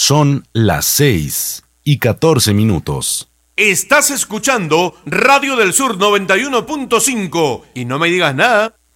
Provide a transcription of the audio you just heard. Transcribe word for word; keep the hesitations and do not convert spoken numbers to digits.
Son las seis y catorce minutos. Estás escuchando Radio del Sur noventa y uno punto cinco y no me digas nada.